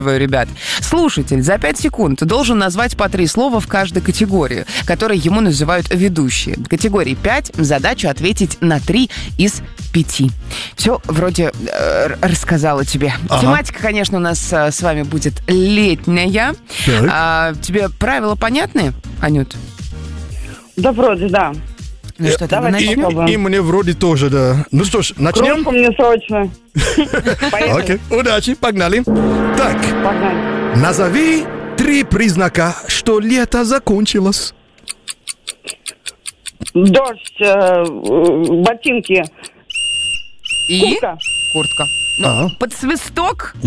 Ребят, слушатель за 5 секунд должен назвать по 3 слова в каждой категории, которые ему называют ведущие. Категории 5, задачу ответить на 3 из 5. Все вроде рассказала тебе. Ага. Тематика, конечно, у нас с вами будет летняя. Тебе правила понятны, Анют? Да вроде, да. Ну что, тогда давайте начнем? И мне вроде тоже, да. Ну что ж, начнем? Кружку мне срочно. Поехали. Окей, удачи, погнали. Так, Погнали. назови 3 признака, что лето закончилось. Дождь, ботинки, И куртка. куртка. Ну, Ага. под свисток